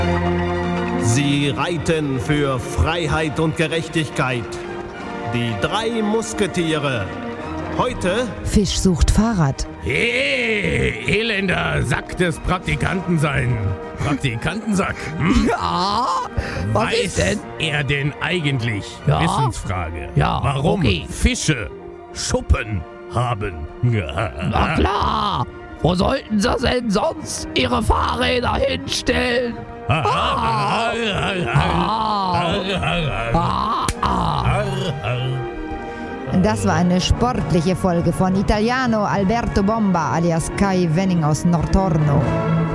Sie reiten für Freiheit und Gerechtigkeit. Die 3 Musketiere. Heute Fisch sucht Fahrrad. Hey, elender Sack des Praktikantensein. Praktikantensack. Ja, was Weiß ist denn? er denn eigentlich? Ja. Wissensfrage. Ja, Warum okay. Fische Schuppen haben? Na klar. Wo sollten sie denn sonst ihre Fahrräder hinstellen? Das war eine sportliche Folge von Italiano Alberto Bomba alias Kai Wenning aus Nordtorno.